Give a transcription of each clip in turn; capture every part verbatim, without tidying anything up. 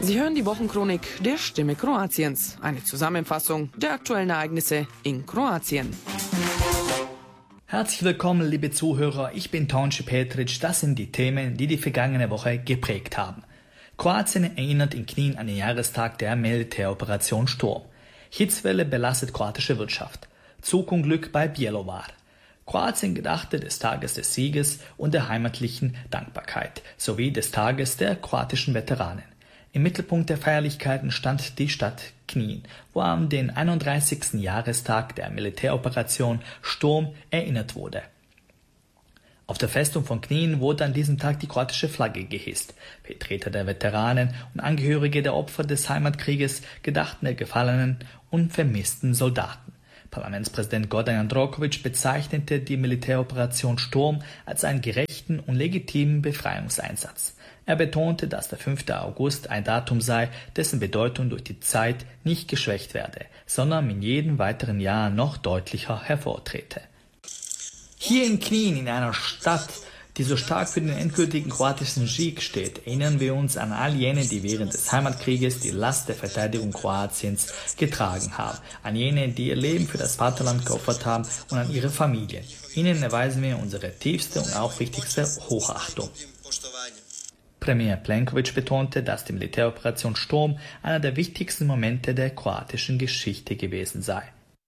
Sie hören die Wochenchronik der Stimme Kroatiens. Eine Zusammenfassung der aktuellen Ereignisse in Kroatien. Herzlich willkommen, liebe Zuhörer. Ich bin Tonči Petrić. Das sind die Themen, die die vergangene Woche geprägt haben. Kroatien erinnert in Knin an den Jahrestag der Militäroperation Sturm. Hitzwelle belastet kroatische Wirtschaft. Zugunglück bei Bjelovar. Kroatien gedachte des Tages des Sieges und der heimatlichen Dankbarkeit sowie des Tages der kroatischen Veteranen. Im Mittelpunkt der Feierlichkeiten stand die Stadt Knin, wo an den einunddreißigsten Jahrestag der Militäroperation Sturm erinnert wurde. Auf der Festung von Knin wurde an diesem Tag die kroatische Flagge gehisst. Vertreter der Veteranen und Angehörige der Opfer des Heimatkrieges gedachten der gefallenen und vermissten Soldaten. Parlamentspräsident Gordan Jandroković bezeichnete die Militäroperation Sturm als einen gerechten und legitimen Befreiungseinsatz. Er betonte, dass der fünfte August ein Datum sei, dessen Bedeutung durch die Zeit nicht geschwächt werde, sondern in jedem weiteren Jahr noch deutlicher hervortrete. Hier in Knin, in einer Stadt, die so stark für den endgültigen kroatischen Sieg steht, erinnern wir uns an all jene, die während des Heimatkrieges die Last der Verteidigung Kroatiens getragen haben, an jene, die ihr Leben für das Vaterland geopfert haben und an ihre Familien. Ihnen erweisen wir unsere tiefste und aufrichtigste Hochachtung. Premier Plenković betonte, dass die Militäroperation Sturm einer der wichtigsten Momente der kroatischen Geschichte gewesen sei.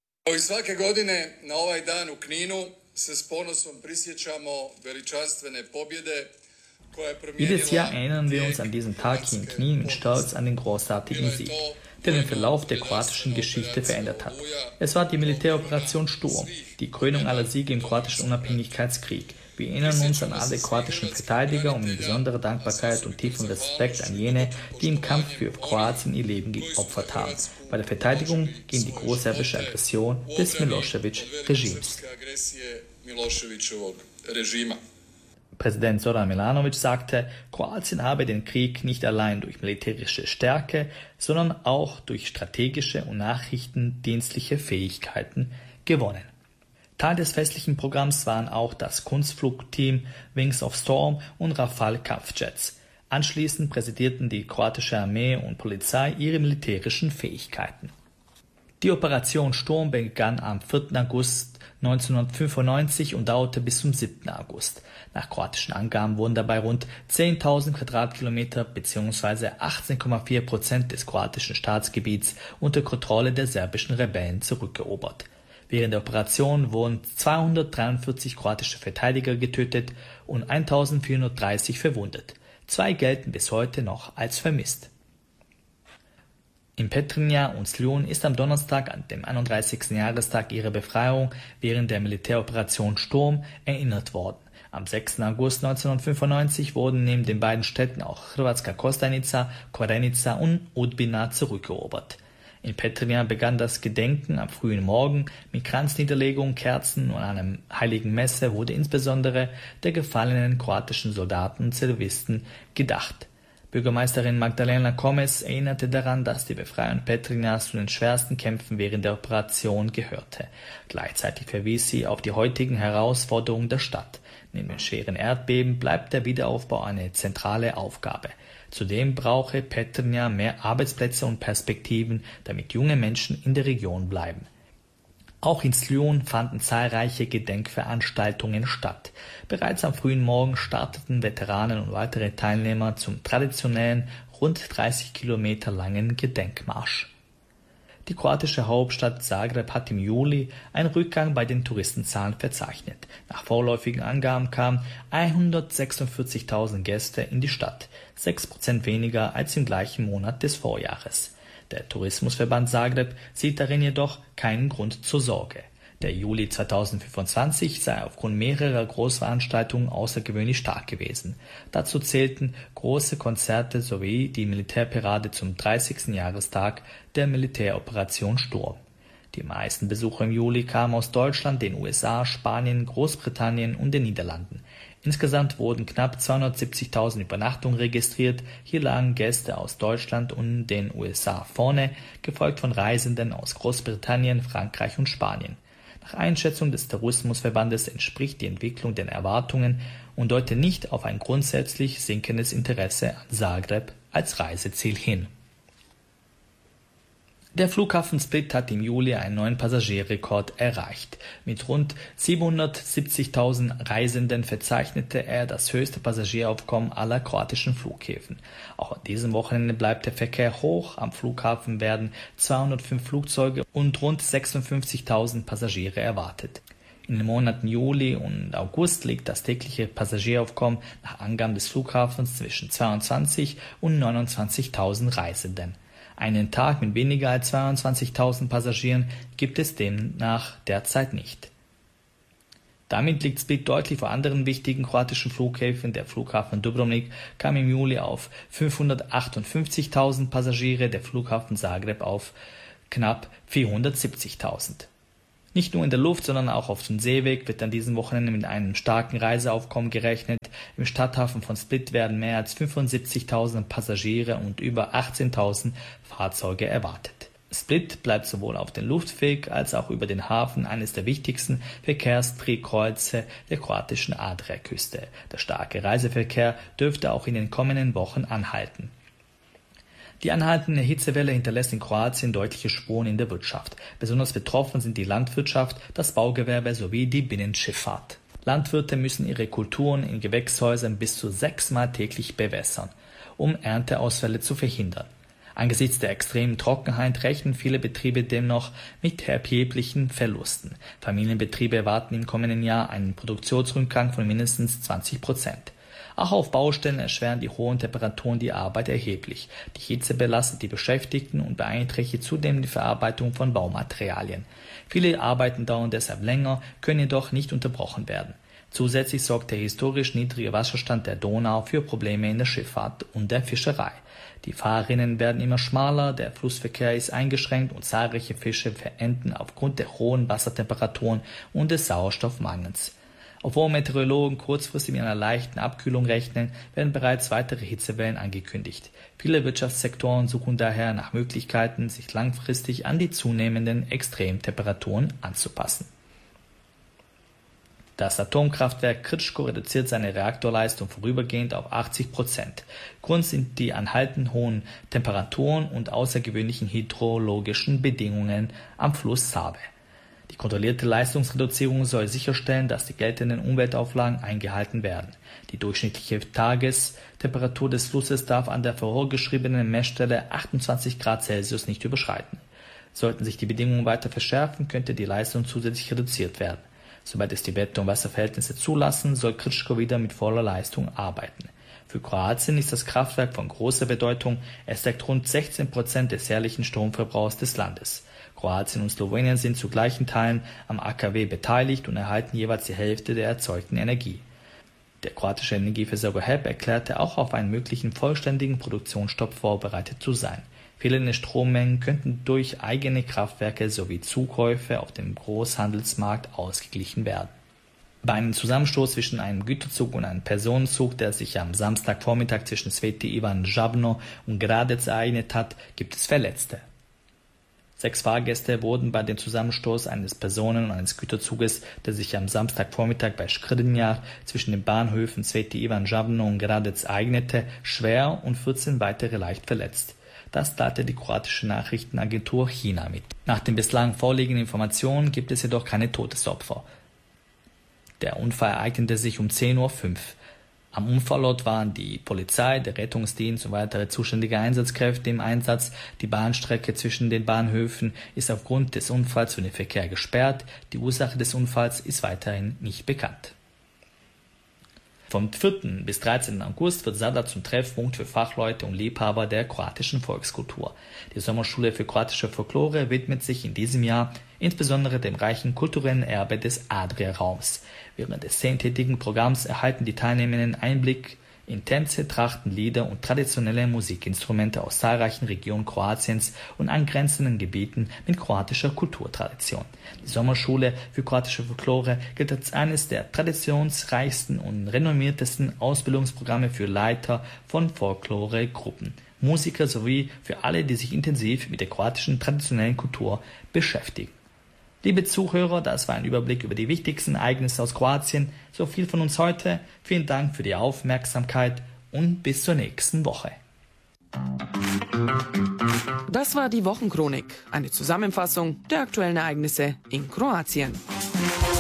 Jedes Jahr erinnern wir uns an diesen Tag hier in Knin mit Stolz an den großartigen Sieg, der den Verlauf der kroatischen Geschichte verändert hat. Es war die Militäroperation Sturm, die Krönung aller Siege im kroatischen Unabhängigkeitskrieg. Wir erinnern uns an alle kroatischen Verteidiger und in besonderer Dankbarkeit und tiefem Respekt an jene, die im Kampf für Kroatien ihr Leben geopfert haben, bei der Verteidigung gegen die großserbische Aggression des Milošević-Regimes. Präsident Zoran Milanović sagte, Kroatien habe den Krieg nicht allein durch militärische Stärke, sondern auch durch strategische und nachrichtendienstliche Fähigkeiten gewonnen. Teil des festlichen Programms waren auch das Kunstflugteam Wings of Storm und Rafale-Kampfjets. Anschließend präsentierten die kroatische Armee und Polizei ihre militärischen Fähigkeiten. Die Operation Sturm begann am vierten August neunzehnhundertfünfundneunzig und dauerte bis zum siebten August. Nach kroatischen Angaben wurden dabei rund zehntausend Quadratkilometer bzw. achtzehn Komma vier Prozent des kroatischen Staatsgebiets unter Kontrolle der serbischen Rebellen zurückerobert. Während der Operation wurden zweihundertdreiundvierzig kroatische Verteidiger getötet und eintausendvierhundertdreißig verwundet. Zwei gelten bis heute noch als vermisst. In Petrinja und Sljun ist am Donnerstag, an dem einunddreißigsten Jahrestag ihrer Befreiung während der Militäroperation Sturm, erinnert worden. Am sechsten August neunzehnhundertfünfundneunzig wurden neben den beiden Städten auch Hrvatska Kostajnica, Korenica und Udbina zurückerobert. In Petrinja begann das Gedenken am frühen Morgen mit Kranzniederlegung, Kerzen und einer heiligen Messe wurde insbesondere der gefallenen kroatischen Soldaten und Zivilisten gedacht. Bürgermeisterin Magdalena Komes erinnerte daran, dass die Befreiung Petrinjas zu den schwersten Kämpfen während der Operation gehörte. Gleichzeitig verwies sie auf die heutigen Herausforderungen der Stadt. Neben den schweren Erdbeben bleibt der Wiederaufbau eine zentrale Aufgabe. Zudem brauche Petrinja mehr Arbeitsplätze und Perspektiven, damit junge Menschen in der Region bleiben. Auch in Sljun fanden zahlreiche Gedenkveranstaltungen statt. Bereits am frühen Morgen starteten Veteranen und weitere Teilnehmer zum traditionellen, rund dreißig Kilometer langen Gedenkmarsch. Die kroatische Hauptstadt Zagreb hat im Juli einen Rückgang bei den Touristenzahlen verzeichnet. Nach vorläufigen Angaben kamen hundertsechsundvierzigtausend Gäste in die Stadt, sechs Prozent weniger als im gleichen Monat des Vorjahres. Der Tourismusverband Zagreb sieht darin jedoch keinen Grund zur Sorge. Der Juli zweitausendfünfundzwanzig sei aufgrund mehrerer Großveranstaltungen außergewöhnlich stark gewesen. Dazu zählten große Konzerte sowie die Militärparade zum dreißigsten Jahrestag der Militäroperation Sturm. Die meisten Besucher im Juli kamen aus Deutschland, den U S A, Spanien, Großbritannien und den Niederlanden. Insgesamt wurden knapp zweihundertsiebzigtausend Übernachtungen registriert. Hier lagen Gäste aus Deutschland und den U S A vorne, gefolgt von Reisenden aus Großbritannien, Frankreich und Spanien. Nach Einschätzung des Tourismusverbandes entspricht die Entwicklung den Erwartungen und deutet nicht auf ein grundsätzlich sinkendes Interesse an Zagreb als Reiseziel hin. Der Flughafen Split hat im Juli einen neuen Passagierrekord erreicht. Mit rund siebenhundertsiebzigtausend Reisenden verzeichnete er das höchste Passagieraufkommen aller kroatischen Flughäfen. Auch an diesem Wochenende bleibt der Verkehr hoch. Am Flughafen werden zweihundertfünf Flugzeuge und rund sechsundfünfzigtausend Passagiere erwartet. In den Monaten Juli und August liegt das tägliche Passagieraufkommen nach Angaben des Flughafens zwischen zweiundzwanzigtausend und neunundzwanzigtausend Reisenden. Einen Tag mit weniger als zweiundzwanzigtausend Passagieren gibt es demnach derzeit nicht. Damit liegt Split deutlich vor anderen wichtigen kroatischen Flughäfen. Der Flughafen Dubrovnik kam im Juli auf fünfhundertachtundfünfzigtausend Passagiere, der Flughafen Zagreb auf knapp vierhundertsiebzigtausend. Nicht nur in der Luft, sondern auch auf dem Seeweg wird an diesem Wochenende mit einem starken Reiseaufkommen gerechnet. Im Stadthafen von Split werden mehr als fünfundsiebzigtausend Passagiere und über achtzehntausend Fahrzeuge erwartet. Split bleibt sowohl auf dem Luftweg als auch über den Hafen eines der wichtigsten Verkehrsdrehkreuze der kroatischen Adriaküste. Der starke Reiseverkehr dürfte auch in den kommenden Wochen anhalten. Die anhaltende Hitzewelle hinterlässt in Kroatien deutliche Spuren in der Wirtschaft. Besonders betroffen sind die Landwirtschaft, das Baugewerbe sowie die Binnenschifffahrt. Landwirte müssen ihre Kulturen in Gewächshäusern bis zu sechsmal täglich bewässern, um Ernteausfälle zu verhindern. Angesichts der extremen Trockenheit rechnen viele Betriebe demnach mit erheblichen Verlusten. Familienbetriebe erwarten im kommenden Jahr einen Produktionsrückgang von mindestens zwanzig Prozent. Auch auf Baustellen erschweren die hohen Temperaturen die Arbeit erheblich. Die Hitze belastet die Beschäftigten und beeinträchtigt zudem die Verarbeitung von Baumaterialien. Viele Arbeiten dauern deshalb länger, können jedoch nicht unterbrochen werden. Zusätzlich sorgt der historisch niedrige Wasserstand der Donau für Probleme in der Schifffahrt und der Fischerei. Die Fahrrinnen werden immer schmaler, der Flussverkehr ist eingeschränkt und zahlreiche Fische verenden aufgrund der hohen Wassertemperaturen und des Sauerstoffmangels. Obwohl Meteorologen kurzfristig mit einer leichten Abkühlung rechnen, werden bereits weitere Hitzewellen angekündigt. Viele Wirtschaftssektoren suchen daher nach Möglichkeiten, sich langfristig an die zunehmenden Extremtemperaturen anzupassen. Das Atomkraftwerk Krško reduziert seine Reaktorleistung vorübergehend auf achtzig Prozent. Grund sind die anhaltend hohen Temperaturen und außergewöhnlichen hydrologischen Bedingungen am Fluss Save. Die kontrollierte Leistungsreduzierung soll sicherstellen, dass die geltenden Umweltauflagen eingehalten werden. Die durchschnittliche Tagestemperatur des Flusses darf an der vorgeschriebenen Messstelle achtundzwanzig Grad Celsius nicht überschreiten. Sollten sich die Bedingungen weiter verschärfen, könnte die Leistung zusätzlich reduziert werden. Sobald es die Wetter- und Wasserverhältnisse zulassen, soll Krško wieder mit voller Leistung arbeiten. Für Kroatien ist das Kraftwerk von großer Bedeutung. Es deckt rund sechzehn Prozent des jährlichen Stromverbrauchs des Landes. Kroatien und Slowenien sind zu gleichen Teilen am A K W beteiligt und erhalten jeweils die Hälfte der erzeugten Energie. Der kroatische Energieversorger H E P erklärte auch auf einen möglichen vollständigen Produktionsstopp vorbereitet zu sein. Fehlende Strommengen könnten durch eigene Kraftwerke sowie Zukäufe auf dem Großhandelsmarkt ausgeglichen werden. Bei einem Zusammenstoß zwischen einem Güterzug und einem Personenzug, der sich am Samstagvormittag zwischen Sveti Ivan Žabno und Gradec ereignet hat, gibt es Verletzte. Sechs Fahrgäste wurden bei dem Zusammenstoß eines Personen- und eines Güterzuges, der sich am Samstagvormittag bei Škrnjar zwischen den Bahnhöfen Sveti Ivan Žabno und Gradec ereignete, schwer und vierzehn weitere leicht verletzt. Das teilte die kroatische Nachrichtenagentur China mit. Nach den bislang vorliegenden Informationen gibt es jedoch keine Todesopfer. Der Unfall ereignete sich um zehn Uhr fünf. Am Unfallort waren die Polizei, der Rettungsdienst und weitere zuständige Einsatzkräfte im Einsatz. Die Bahnstrecke zwischen den Bahnhöfen ist aufgrund des Unfalls für den Verkehr gesperrt. Die Ursache des Unfalls ist weiterhin nicht bekannt. Vom vierten bis dreizehnten August wird Zadar zum Treffpunkt für Fachleute und Liebhaber der kroatischen Volkskultur. Die Sommerschule für kroatische Folklore widmet sich in diesem Jahr insbesondere dem reichen kulturellen Erbe des Adria-Raums. Während des zehntägigen Programms erhalten die Teilnehmenden Einblick in Tänze, Trachten, Lieder und traditionelle Musikinstrumente aus zahlreichen Regionen Kroatiens und angrenzenden Gebieten mit kroatischer Kulturtradition. Die Sommerschule für kroatische Folklore gilt als eines der traditionsreichsten und renommiertesten Ausbildungsprogramme für Leiter von Folkloregruppen, Musiker sowie für alle, die sich intensiv mit der kroatischen traditionellen Kultur beschäftigen. Liebe Zuhörer, das war ein Überblick über die wichtigsten Ereignisse aus Kroatien. So viel von uns heute. Vielen Dank für die Aufmerksamkeit und bis zur nächsten Woche. Das war die Wochenchronik, eine Zusammenfassung der aktuellen Ereignisse in Kroatien.